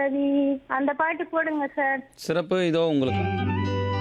ரவி அந்த பாட்டு போடுங்க சார். சிறப்பு இதோ உங்களுக்கு.